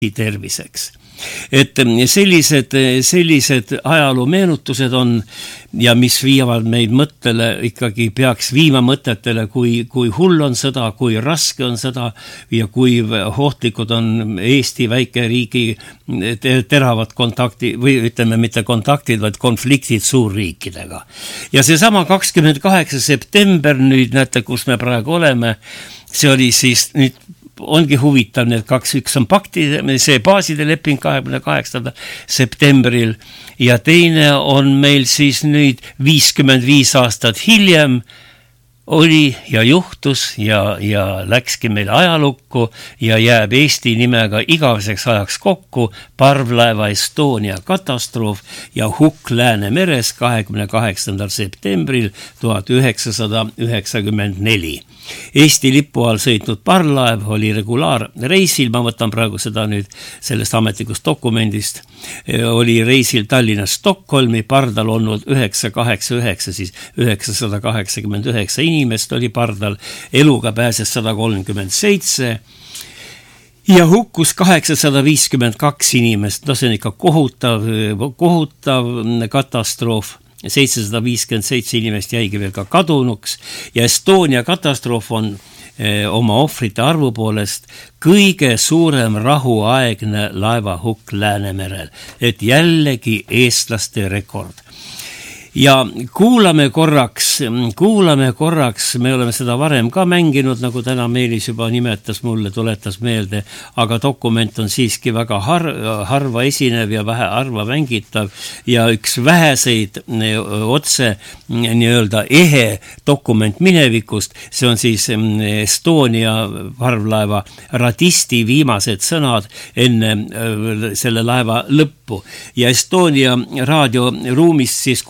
terviseks. Et sellised ajaloo meenutused on ja mis viivad meid mõttele, ikkagi peaks viima mõtetele, kui hull on sõda, kui raske on sõda ja kui ohtlikud on Eesti väikeriigi teravad kontakti või ütleme mitte kontaktid, vaid konfliktid suurriikidega. Ja seesama 28. september nüüd näete, kus me praegu oleme, see oli siis nüüd ongi huvitav need üks on pakti, see baaside leping 28. septembril ja teine on meil siis nüüd 55 aastat hiljem oli ja juhtus ja läkski meil ajalukku ja jääb Eesti nimega igaveseks ajaks kokku parvlaeva Estonia katastroof ja hukk Läänemeres 28. septembril 1994. Eesti lipu all sõitnud parvlaev oli regulaarreisil, ma võtan praegu seda nüüd sellest ametlikust dokumendist, oli reisil Tallinnast Stockholmi, pardal olnud 989, siis 989 inimest oli pardal, eluga pääses 137 ja hukkus 852 inimest, no see on ikka kohutav katastroof. 757 inimest jäigi veel ka kadunuks ja Estonia katastroof on oma ohvrite arvu poolest kõige suurem rahuaegne laevahukk Läänemerel, et jällegi eestlaste rekord. Ja kuulame korraks, me oleme seda varem ka mänginud, nagu täna Meelis juba nimetas mulle, tuletas meelde, aga dokument on siiski väga harva esinev ja harva mängitav ja üks väheseid otse nii-öelda ehe dokument minevikust, see on siis Estonia parvlaeva radisti viimased sõnad enne selle laeva lõppu ja Estonia raadioruumist siis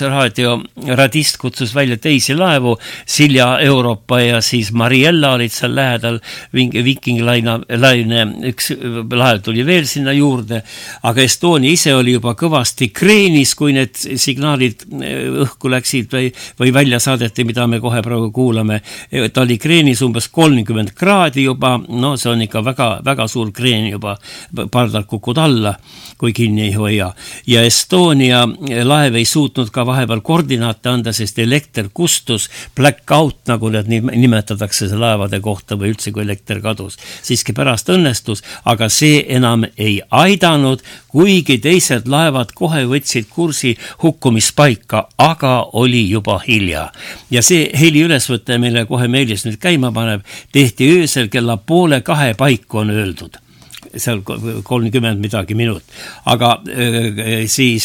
radist kutsus välja teisi laevu, Silja Euroopa ja siis Mariella olid seal lähedal, Viking Line, üks laev tuli veel sinna juurde, aga Estonia ise oli juba kõvasti kreenis, kui need signaalid õhku läksid või välja saadeti, mida me kohe praegu kuulame. Ta oli kreenis umbes 30 kraadi juba, no see on ikka väga, väga suur kreen juba, pardalt kukud alla, kui kinni ei hoia. Ja Estonia laev ei suutnud ka vahepeal koordinaate anda, sest elekter kustus, blackout, nagu need nimetatakse laevade kohta või üldse, kui elekter kadus. Siiski pärast õnnestus, aga see enam ei aidanud, kuigi teised laevad kohe võtsid kursi hukkumispaika, aga oli juba hilja. Ja see heli ülesvõte, mille kohe Meelis nüüd käima paneb, tehti öösel kella 1:30 paiku on öeldud. Seal 30 midagi minut, aga siis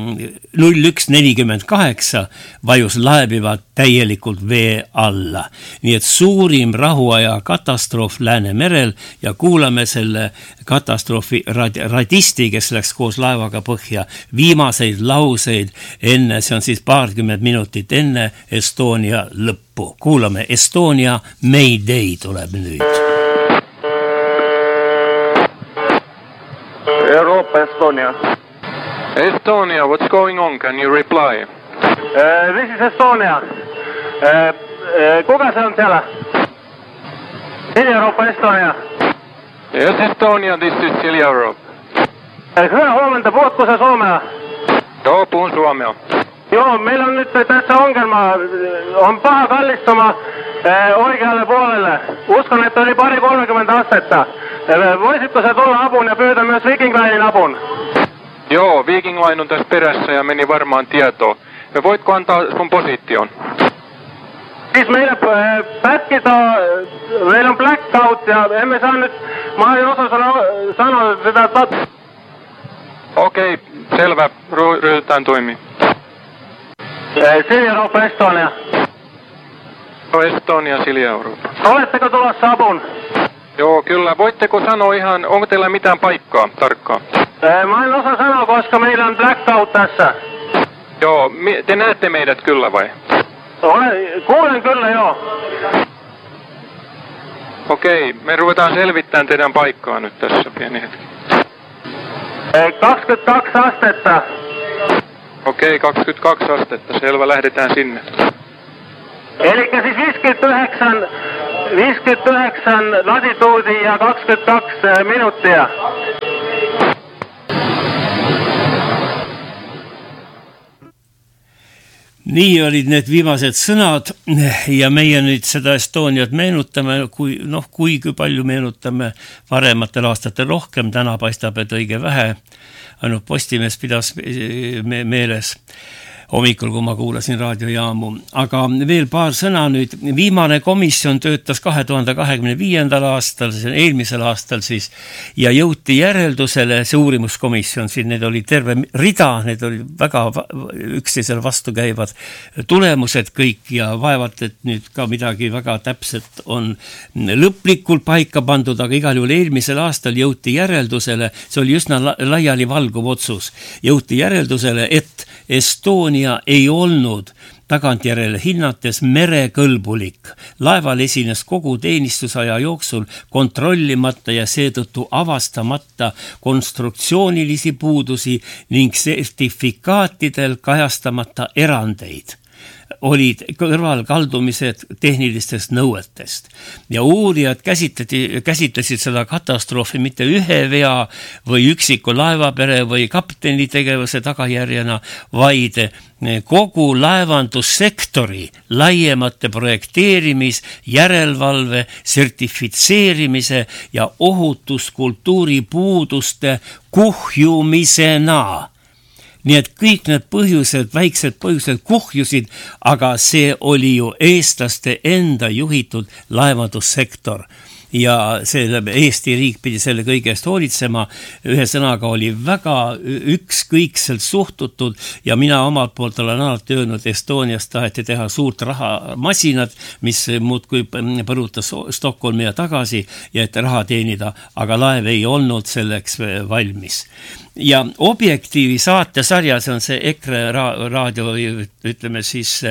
01:48 vajus laevivad täielikult vee alla. Nii et suurim rahuaja katastroof Läänemerel ja kuulame selle katastroofi radisti, kes läks koos laevaga põhja, viimaseid lauseid enne, see on siis paarkümmend minutit enne Estonia lõppu. Kuulame, Estonia Mayday tuleb nüüd. Europa, Estonia. Estonia, what's going on? Can you reply? This is Estonia. Kuka see on siellä? Silja Euroopa, Estonia. Yes, Estonia, this is Silja Euroopa. Hyvää huomenta, puhutko sä suomea? Joo, puhun suomea. Joo, meillä on nyt tässä ongelma. On paha kallistuma oikealle puolelle. Uskon, että oli 30 astetta. Voisitko sä tulla apuun ja pyytää myös Viking Linein apun? Joo, Viking Line on tässä perässä ja meni varmaan tietoon. Ja voitko antaa sun position? Siis meillä on blackout ja emme saa nyt, mä en osaa sanoa sitä. Okei, selvä, ryhdytään toimiin. Silja Euroopa, Estonia. Estonia, Silja Euroopa. Oletteko tulossa apun? Joo, kyllä. Voitteko sanoa ihan, onko teillä mitään paikkaa tarkkaan? Mä en osaa sanoa, koska meillä on blackout tässä. Joo, te näette meidät kyllä vai? Kuulen kyllä, joo. Okei, me ruvetaan selvittämään teidän paikkaa nyt tässä pieni hetki. 22 astetta. Okei, 22 astetta. Selvä, lähdetään sinne. Elikkä siis 59 latituudia ja 22 minuuttia. Nii olid need viimased sõnad ja meie nüüd seda Estoniat meenutame, kuigi palju meenutame varematel aastatel rohkem, täna paistab, et õige vähe, ainult Postimees pidas meeles hommikul, kui ma kuulasin raadiojaamu. Aga veel paar sõna nüüd. Viimane komisjon töötas 2025. aastal, see eelmisel aastal siis, ja jõuti järeldusele, see uurimuskomisjon, siin need oli terve rida, need oli väga üksteisel vastu käivad tulemused kõik ja vaevalt, et nüüd ka midagi väga täpselt on lõplikult paika pandud, aga igal juhul eelmisel aastal jõuti järeldusele, see oli üsna laiali valguv otsus, jõuti järeldusele, et Estonia ei olnud tagantjärele hinnates merekõlbulik. Laeval esines kogu teenistusaja jooksul kontrollimata ja seetõttu avastamata konstruktsioonilisi puudusi ning sertifikaatidel kajastamata erandeid. Olid kõrvalkaldumised tehnilistest nõuetest. Ja uurijad käsitlesid seda katastroofi mitte ühe vea või üksiku laevapere või kapteni tegevuse tagajärjena, vaid kogu laevandussektori laiemate projekteerimis, järelevalve, sertifitseerimise ja ohutuskultuuri puuduste kuhjumisena. Nii et kõik need põhjused, väiksed põhjused kuhjusid, aga see oli ju eestlaste enda juhitud laevandussektor. Ja Eesti riik pidi selle kõigest hoolitsema, ühe sõnaga oli väga ükskõikselt suhtutud ja mina omalt poolt olen alati öelnud, Estoniast taheti teha suurt rahamasinat, mis muudkui põrutas Stockholmi ja tagasi ja et raha teenida, aga laev ei olnud selleks valmis. Ja Objektiivi saatesarja, see on see EKRE raadio, ütleme siis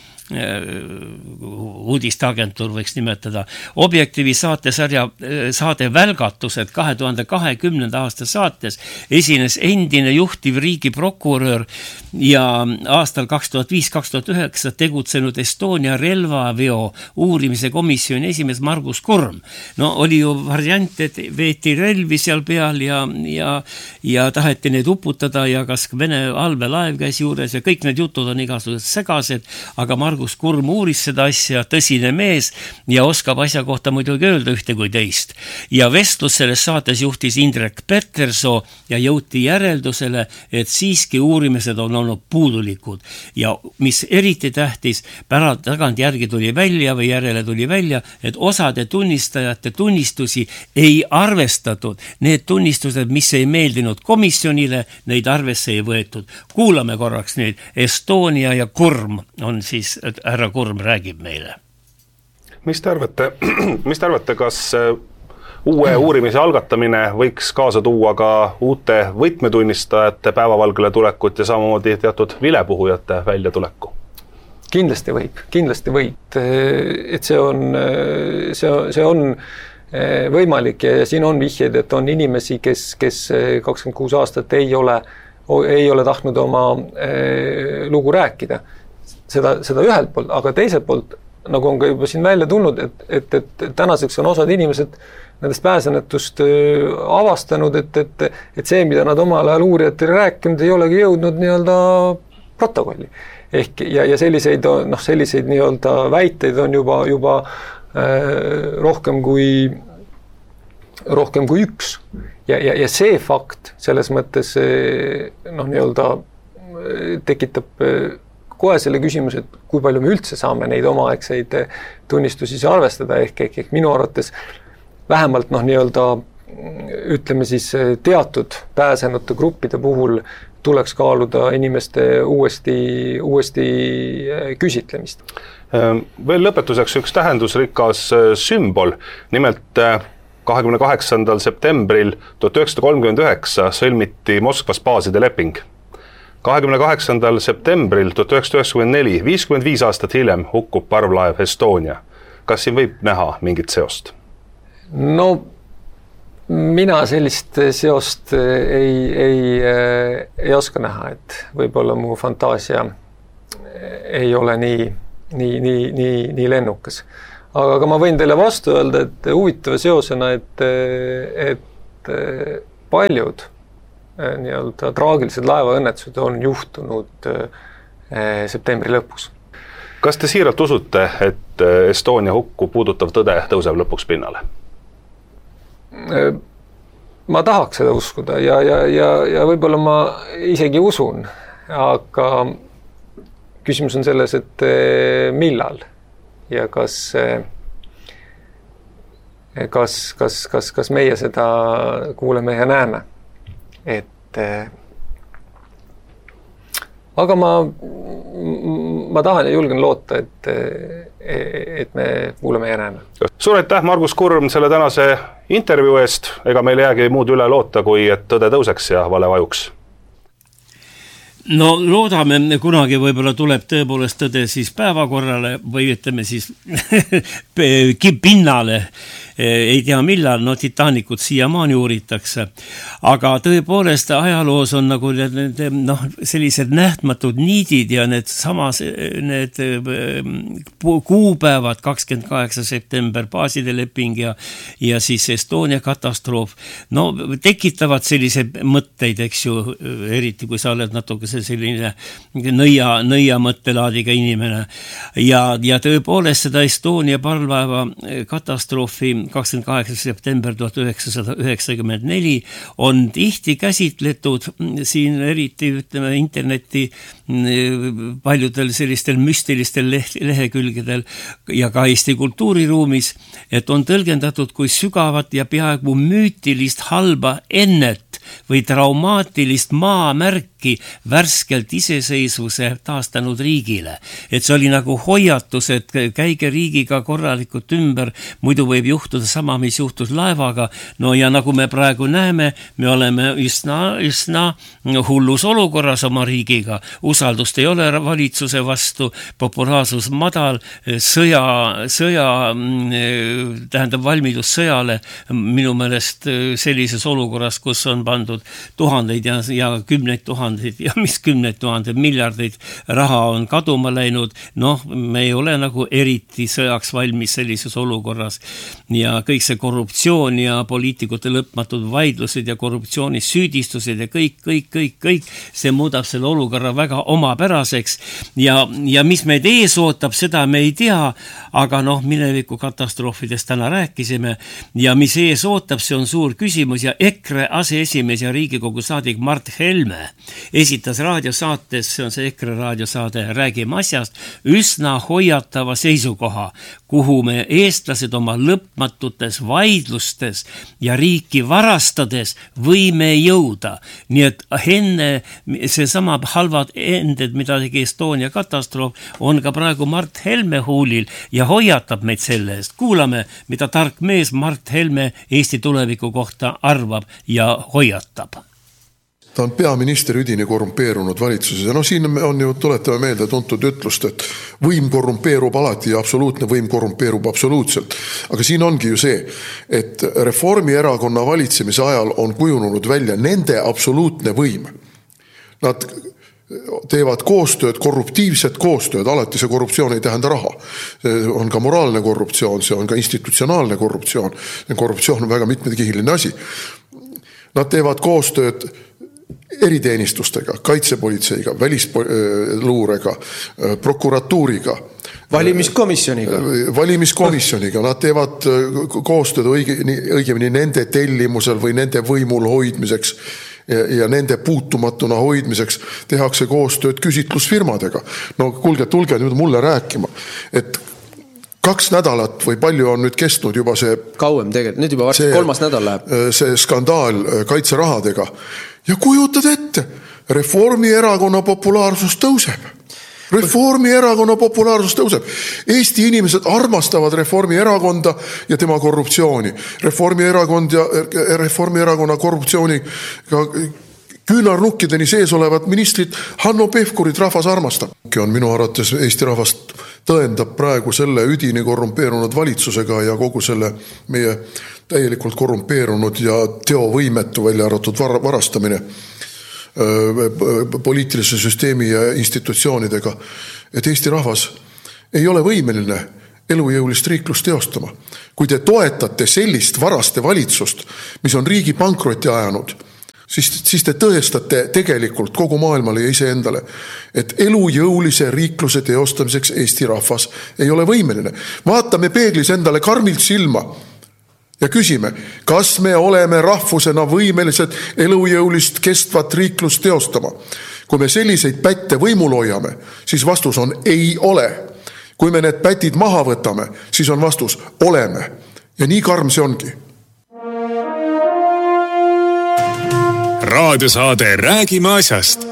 uudisteagentuur võiks nimetada. Objektiivi saade Välgatused 2020. aasta saates esines endine juhtiv riigiprokurör ja aastal 2005-2009 tegutsenud Estonia relvaveo uurimise komisjoni esimees Margus Kurm. No oli ju variant, et veeti relvi seal peal ja taheti neid uputada ja kas Vene allveelaev käis juures ja kõik need jutud on igasugused segased, aga Margus Kurm uuris seda asja, tõsine mees ja oskab asja kohta muidugi öelda ühte kui teist. Ja vestlus selles saates juhtis Indrek Petersoo ja jõuti järeldusele, et siiski uurimised on olnud puudulikud. Ja mis eriti tähtis, tagantjärgi tuli välja või järele tuli välja, et osade tunnistajate tunnistusi ei arvestatud. Need tunnistused, mis ei meeldinud komisjonile, neid arvesse ei võetud. Kuulame korraks nüüd. Estonia ja Kurm on siis härra Kurm räägib meile. Mis te arvate, kas uue uurimise algatamine võiks kaasa tuua ka uute võtmetunnistajate päevavalgele tulekut ja samamoodi teatud vilepuhujate väljatuleku? Kindlasti võib. Et see on võimalik ja siin on vihjed, et on inimesi, kes 26 aastat ei ole tahtnud oma lugu rääkida. Seda ühelt poolt, aga teiselt poolt, nagu on ka juba siin välja tulnud, et tänaseks on osad inimesed nendest pääsenetust avastanud, et see, mida nad omal ajal uurijatele rääkinud, ei olegi jõudnud nii-öelda protokolli. Ja selliseid nii-öelda väiteid on juba rohkem kui üks. Ja see fakt selles mõttes nii-öelda tekitab kohe selle küsimus, et kui palju me üldse saame neid omaaegseid tunnistusi arvestada, ehk minu arvates vähemalt nii-öelda ütleme siis teatud pääsenute gruppide puhul tuleks kaaluda inimeste uuesti küsitlemist. Veel lõpetuseks üks tähendusrikas sümbol, nimelt 28. septembril 1939 sõlmiti Moskvas baaside leping. 28. septembril 1994, 55 aastat hiljem, hukkub parvlaev Estonia. Kas siin võib näha mingit seost? No, mina sellist seost ei oska näha, et võib-olla mu fantaasia ei ole nii lennukas. Aga ma võin teile vastu öelda, et huvitava seosena, et paljud nii-öelda traagilised laevaõnnetused on juhtunud septembri lõpus. Kas te siiralt usute, et Estonia hukku puudutav tõde tõuseb lõpuks pinnale? Ma tahaks seda uskuda ja võib-olla ma isegi usun, aga küsimus on selles, et millal ja kas meie seda kuuleme ja näeme. Aga ma tahan ja julgen loota, et me kuuleme ja näeme. Suur aitäh, Margus Kurm, selle tänase intervjuu eest. Ega meil jäägi muud üle loota, kui et tõde tõuseks ja vale vajuks. No loodame, kunagi võib-olla tuleb tõepoolest tõde siis päevakorrale või ütleme siis pinnale. Ei tea millal, no Titanicut siiamaani uuritakse, aga tõepoolest ajaloos on nagu sellised nähtmatud niidid ja need kuupäevad 28. september, baaside leping ja siis Estonia katastroof, no tekitavad selliseid mõtteid, eks ju, eriti kui sa oled natuke selline nõia mõttelaadiga inimene ja tõepoolest seda Estonia parvlaeva katastroofi 28. september 1994 on tihti käsitletud siin eriti ütleme interneti paljudel sellistel müstilistel lehekülgedel ja ka Eesti kultuuriruumis, et on tõlgendatud kui sügavat ja peaaegu müütilist halba ennet või traumaatilist maamärki värskelt iseseisvuse taastanud riigile. Et see oli nagu hoiatus, et käige riigiga korralikult ümber, muidu võib juhtuda sama, mis juhtus laevaga. No ja nagu me praegu näeme, me oleme üsna hullus olukorras oma riigiga. Usaldust ei ole valitsuse vastu, populaarsus madal, tähendab valmidus sõjale minu meelest sellises olukorras, kus on pandud tuhandeid ja kümneid tuhandeid ja mis kümneid tuhandeid, miljardeid raha on kaduma läinud. Noh, me ei ole nagu eriti sõjaks valmis sellises olukorras ja kõik see korruptsioon ja poliitikute lõpmatud vaidlused ja korruptsioonis süüdistused ja kõik, see muudab selle olukorra väga omapäraseks ja mis meid ees ootab, seda me ei tea, aga mineviku katastroofidest täna rääkisime ja mis ees ootab, see on suur küsimus ja EKRE aseesimees ja Riigikogu saadik Mart Helme esitas raadiosaates, see on see EKRE raadiosaade Räägime asjast, üsna hoiatava seisukoha, kuhu me eestlased oma lõpmatutes vaidlustes ja riiki varastades võime jõuda. Nii et enne see sama halvad ended, mida tegi Estonia katastroof, on ka praegu Mart Helme huulil ja hoiatab meid selle eest. Kuulame, mida tark mees Mart Helme Eesti tuleviku kohta arvab ja hoiatab. Ta on peaminister üdini korrumpeerunud valitsuses ja siin on ju, tuletame meelde tuntud ütlust, et võim korrumpeerub alati ja absoluutne võim korrumpeerub absoluutselt. Aga siin ongi ju see, et Reformierakonna valitsemise ajal on kujunenud välja nende absoluutne võim. Nad teevad koostööd, korruptiivset koostööd, alati see korruptsioon ei tähenda raha. See on ka moraalne korruptsioon, see on ka institutsionaalne korruptsioon. Korruptsioon on väga mitmekihiline asi. Nad teevad koostööd eriteenistustega, kaitsepolitseiga, välisluurega, prokuratuuriga. Valimiskomisjoniga. Nad teevad koostööd õigemini nende tellimusel või nende võimul hoidmiseks ja nende puutumatuna hoidmiseks tehakse koostööd küsitlusfirmadega. No kuulge, tulge nüüd mulle rääkima, et 2 nädalat või palju on nüüd kestnud juba see kauem tegelikult, nüüd juba varsti 3. nädal läheb. See skandaal kaitserahadega. Ja kujutad ette, Reformierakonna populaarsus tõuseb. Reformierakonna populaarsus tõuseb. Eesti inimesed armastavad Reformierakonda ja tema korruptsiooni. Reformierakonna korruptsiooni küünarnukkideni sees olevad ministrid Hanno Pevkurit rahvas armastab. On minu arvates Eesti rahvast tõendab praegu selle üdini korrumpeerunud valitsusega ja kogu selle meie täielikult korrumpeerunud ja teovõimetu välja arvatud varastamine poliitilise süsteemi ja institutsioonidega, et Eesti rahvas ei ole võimeline elujõulist riiklust teostama. Kui te toetate sellist varaste valitsust, mis on riigi pankrotti ajanud, siis te tõestate tegelikult kogu maailmale ja iseendale, et elujõulise riikluse teostamiseks Eesti rahvas ei ole võimeline. Vaatame peeglis endale karmilt silma ja küsime, kas me oleme rahvusena võimelised elujõulist kestvat riiklust teostama. Kui me selliseid pätte võimul hoiame, siis vastus on ei ole. Kui me need pätid maha võtame, siis on vastus oleme. Ja nii karm see ongi. Raadiosaade Räägime asjast.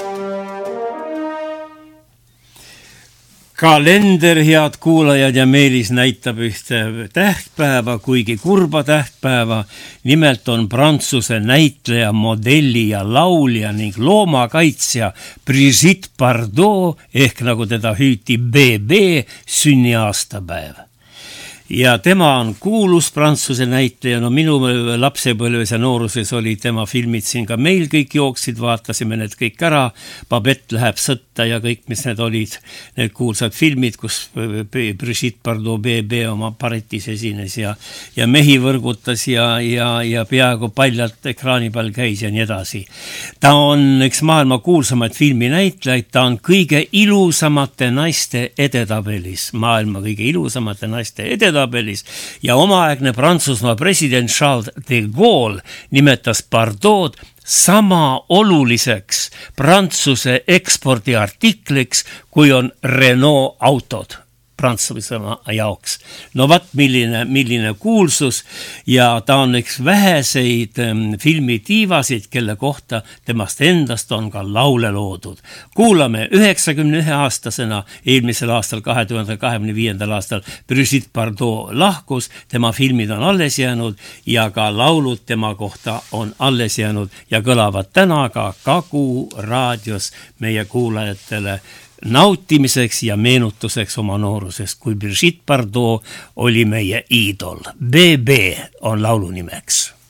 Kalender, head kuulajad, ja Meelis näitab ühte tähtpäeva, kuigi kurba tähtpäeva. Nimelt on Prantsuse näitleja, modelli ja laulja ning loomakaitsja Brigitte Bardot ehk nagu teda hüüti BB sünniaastapäev. Ja tema on kuulus Prantsuse näitleja, no minu lapsepõlves ja nooruses oli tema filmid siin ka meil, kõik jooksid, vaatasime need kõik ära, Babette läheb sõtta ja kõik, mis need olid, need kuulsad filmid, kus Brigitte Bardot BB oma paretis esines ja mehi võrgutas ja peaaegu paljalt ekraani peal käis ja nii edasi. Ta on üks maailma kuulsamaid filminäitlejaid, ta on kõige ilusamate naiste edetabelis, maailma kõige ilusamate naiste edetabelis, ja omaaegne Prantsusmaa president Charles de Gaulle nimetas Bardot sama oluliseks Prantsuse ekspordiartikliks, kui on Renault autod Prantsuse jaoks. No milline kuulsus, ja ta on üks väheseid filmitiivasid, kelle kohta temast endast on ka laule loodud. Kuulame 91-aastasena eelmisel aastal, 2025. aastal Brigitte Bardot lahkus, tema filmid on alles jäänud ja ka laulud tema kohta on alles jäänud ja kõlavad täna ka Kagu raadios meie kuulajatele nautimiseks ja meenutuseks oma noorusest, kui Brigitte Bardot oli meie iidol. BB on laulu nimeks.